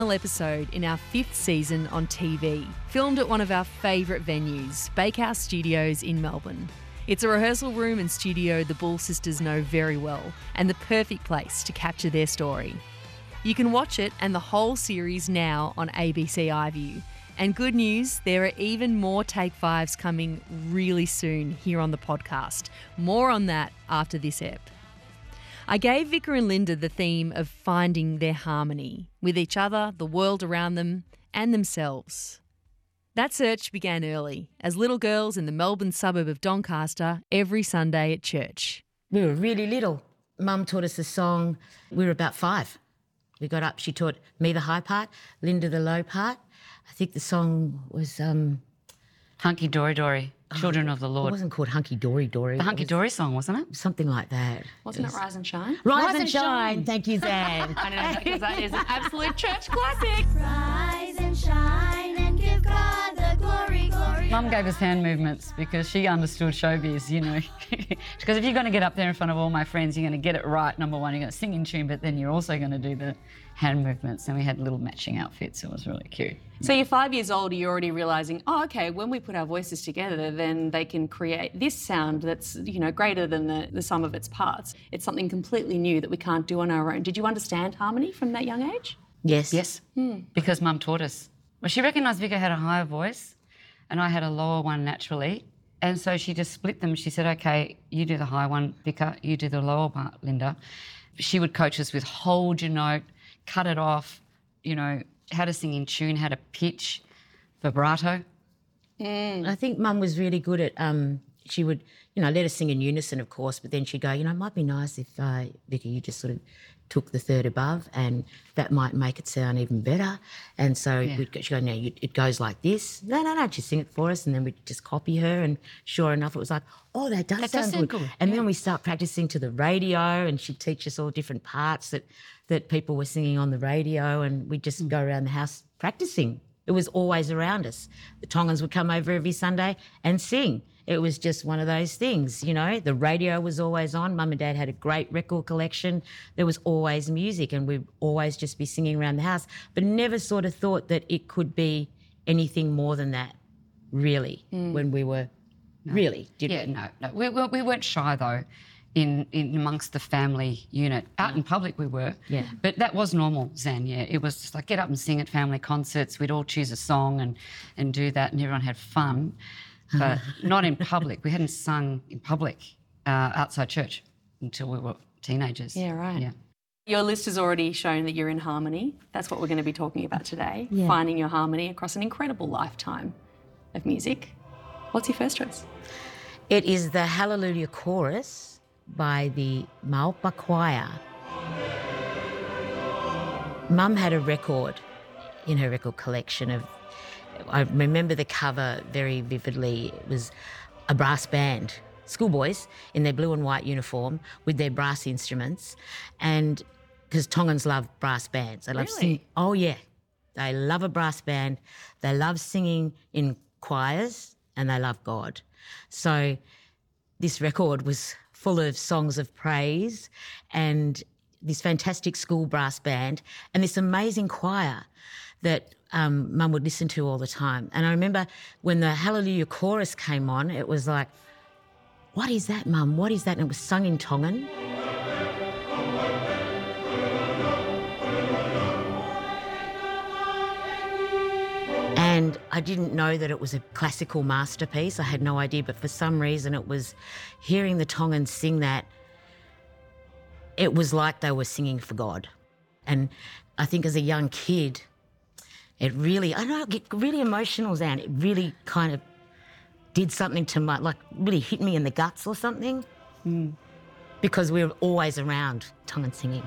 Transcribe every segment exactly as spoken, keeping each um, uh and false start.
Episode in our fifth season on T V, filmed at one of our favourite venues, Bakehouse Studios in Melbourne. It's a rehearsal room and studio the Bull sisters know very well, and the perfect place to capture their story. You can watch it and the whole series now on A B C iView. And good news, there are even more Take Fives coming really soon here on the podcast. More on that after this ep. I gave Vicar and Linda the theme of finding their harmony with each other, the world around them, and themselves. That search began early, as little girls in the Melbourne suburb of Doncaster every Sunday at church. We were really little. Mum taught us the song. We were about five. We got up, she taught me the high part, Linda the low part. I think the song was... Um, Hunky Dory Dory, Children oh, of the Lord. It wasn't called Hunky Dory Dory. The Hunky Dory song, wasn't it? Something like that. Wasn't it, was... it Rise and Shine? Rise, Rise and, and shine. shine. Thank you, Zan. I know, because that is an absolute church classic. Rise and shine and give God the glory, glory. Mum gave us hand movements because she understood showbiz, you know. Because if you're going to get up there in front of all my friends, you're going to get it right, number one, you're going to sing in tune, but then you're also going to do the hand movements. And we had little matching outfits. It was really cute. So you're five years old, you're already realising, oh, okay, when we put our voices together, then they can create this sound that's, you know, greater than the, the sum of its parts. It's something completely new that we can't do on our own. Did you understand harmony from that young age? Yes. Yes, hmm. Because Mum taught us. Well, she recognised Vicar had a higher voice and I had a lower one naturally. And so she just split them. She said, okay, you do the high one, Vicar, you do the lower part, Linda. She would coach us with hold your note, cut it off, you know, how to sing in tune, how to pitch, vibrato. Mm. I think Mum was really good at, um, she would, you know, let us sing in unison, of course, but then she'd go, you know, it might be nice if, uh, Vicky, you just sort of took the third above and that might make it sound even better. And so yeah. we'd go, she'd go, no, you, it goes like this. No, no, no, just sing it for us. And then we'd just copy her. And sure enough, it was like, oh, that does that sound, does sound good. good. And yeah. then we start practicing to the radio and she'd teach us all different parts that, that people were singing on the radio and we'd just mm. go around the house practicing. It was always around us. The Tongans would come over every Sunday and sing. It was just one of those things, you know. The radio was always on. Mum and Dad had a great record collection. There was always music and we'd always just be singing around the house, but never sort of thought that it could be anything more than that, really, mm. when we were no. really, did Yeah, we? no, no. We, we, we weren't shy, though, in, in amongst the family unit. Out in public we were. Yeah. But that was normal, Zan, yeah. It was just like get up and sing at family concerts. We'd all choose a song and, and do that and everyone had fun. But not in public. We hadn't sung in public uh, outside church until we were teenagers. Yeah, right. Yeah. Your list has already shown that you're in harmony. That's what we're going to be talking about today, yeah. finding your harmony across an incredible lifetime of music. What's your first choice? It is the Hallelujah Chorus by the Malpa Choir. Mum had a record in her record collection of, I remember the cover very vividly. It was a brass band, schoolboys in their blue and white uniform with their brass instruments. And because Tongans love brass bands. They love really? singing. Oh, yeah. They love a brass band. They love singing in choirs and they love God. So this record was full of songs of praise and this fantastic school brass band and this amazing choir that um, Mum would listen to all the time. And I remember when the Hallelujah Chorus came on, it was like, what is that, Mum? What is that? And it was sung in Tongan. And I didn't know that it was a classical masterpiece. I had no idea, but for some reason it was hearing the Tongans sing that, it was like they were singing for God. And I think as a young kid, it really, I don't know, I get really emotional, Zan. It really kind of did something to my, like really hit me in the guts or something. Mm. Because we were always around Tongan singing.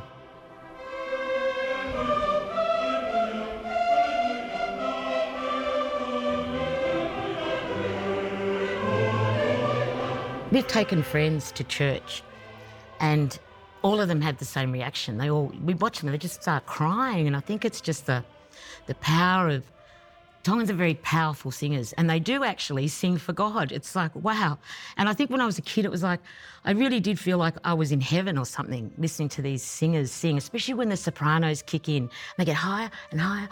We've taken friends to church and all of them had the same reaction. They all, we watch them, they just start crying, and I think it's just the the power of Tongans are very powerful singers and they do actually sing for God. It's like, wow. And I think when I was a kid, it was like, I really did feel like I was in heaven or something listening to these singers sing, especially when the sopranos kick in. They get higher and higher